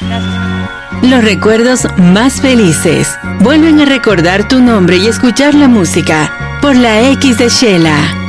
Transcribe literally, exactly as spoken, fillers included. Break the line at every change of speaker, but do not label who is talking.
Los recuerdos más felices vuelven a recordar tu nombre y escuchar la música por la X de Shela.